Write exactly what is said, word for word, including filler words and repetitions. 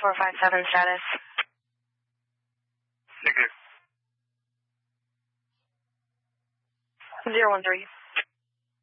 four five seven status. Negative. Zero one three.